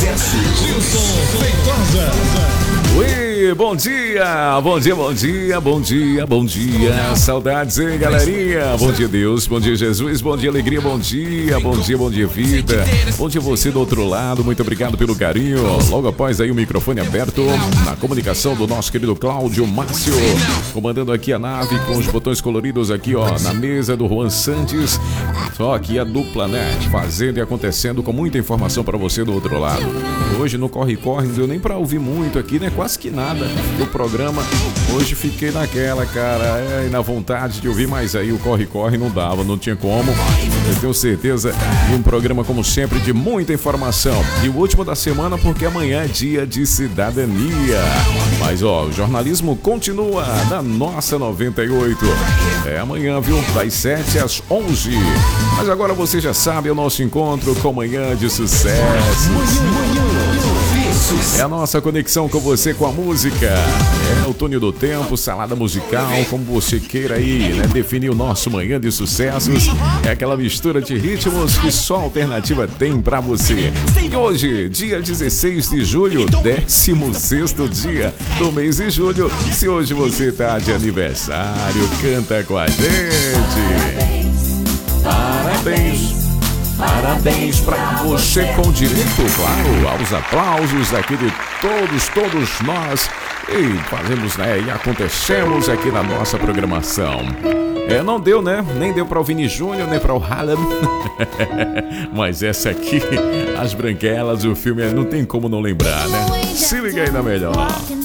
Gilson Feitosa. Oi, bom dia, bom dia, bom dia, bom dia, bom dia. Saudades, hein, galerinha? Bom dia, Deus, bom dia, Jesus, bom dia, alegria, bom dia, bom dia, bom dia, vida. Bom dia, você do outro lado, muito obrigado pelo carinho. Logo após aí o microfone aberto, na comunicação do nosso querido Cláudio Márcio, comandando aqui a nave com os botões coloridos aqui, ó, na mesa do Juan Santos. Só aqui a dupla, né? Fazendo e acontecendo com muita informação para você do outro lado. Hoje no Corre-Corre não deu nem para ouvir muito aqui, né? Quase que nada do programa. Hoje fiquei naquela, cara, na vontade de ouvir, mas aí o Corre-Corre não dava, não tinha como. Eu tenho certeza de um programa, como sempre, de muita informação. E o último da semana, porque amanhã é dia de cidadania. Mas, ó, o jornalismo continua na nossa 98. É amanhã, viu? Das 7 às 11. Mas agora você já sabe, é o nosso encontro com Manhã de Sucesso. É a nossa conexão com você, com a música. É o túnel do tempo, salada musical, como você queira aí, né? Definir o nosso Manhã de Sucessos. É aquela mistura de ritmos que só a Alternativa tem pra você. E hoje, dia 16 de julho, 16º dia do mês de julho. Se hoje você tá de aniversário, canta com a gente. Parabéns. Parabéns pra você, com direito, claro, aos aplausos aqui de todos nós. E fazemos, né, e acontecemos aqui na nossa programação. Não deu, né? Nem deu pra o Vini Júnior, nem pra o Harlem. Mas essa aqui, As Branquelas, o filme não tem como não lembrar, né? Se liga aí na melhor.